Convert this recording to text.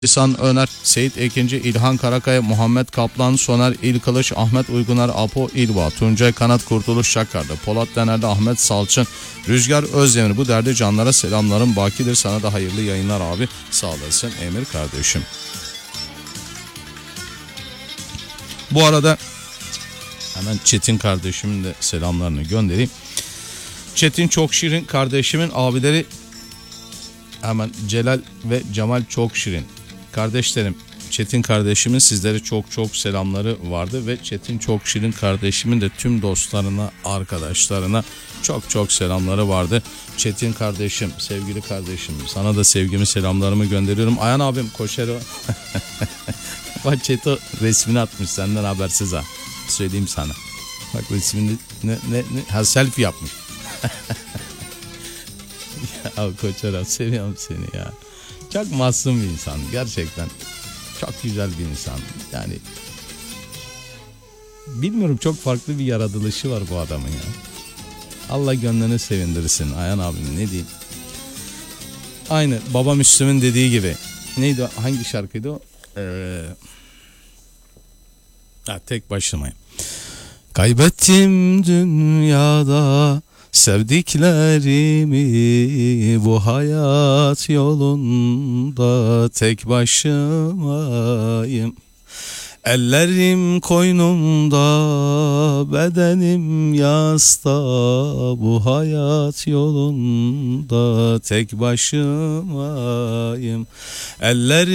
İhsan Öner, Seyit Ekinci, İlhan Karakaya, Muhammed Kaplan, Soner İlkılıç, Ahmet Uyguner, Apo İlva, Tuncay Kanat, Kurtuluş Şakkar'da, Polat Dener'de, Ahmet Salçın, Rüzgar Özdemir. Bu derdi canlara selamlarım bakidir. Sana da hayırlı yayınlar abi. Sağ olasın Emir kardeşim. Bu arada hemen Çetin kardeşimin de selamlarını göndereyim. Çetin çok şirin kardeşimin abileri hemen Celal ve Cemal çok şirin. Kardeşlerim, Çetin kardeşimin sizlere çok selamları vardı ve Çetin çok şirin kardeşimin de tüm dostlarına, arkadaşlarına çok selamları vardı. Çetin kardeşim, sevgili kardeşim, sana da sevgimi, selamlarımı gönderiyorum. Ayhan abim Koşero. Bak Çeto resmini atmış senden habersiz ha. Söyleyeyim sana. Bak resmini ha, selfie yapmış. Ya Koçera, seviyorum seni ya. Çok masum bir insan gerçekten. Çok güzel bir insan. Yani bilmiyorum, çok farklı bir yaratılışı var bu adamın ya. Allah gönlünü sevindirsin Ayhan abim, ne diyeyim. Aynı Baba Müslüm'ün dediği gibi. Neydi o? Hangi şarkıydı o? Tek başımayım. Kaybettim dünyada sevdiklerimi, bu hayat yolunda tek başımayım. Ellerim koynumda, bedenim yasta, bu hayat yolunda tek başımayım. Ellerim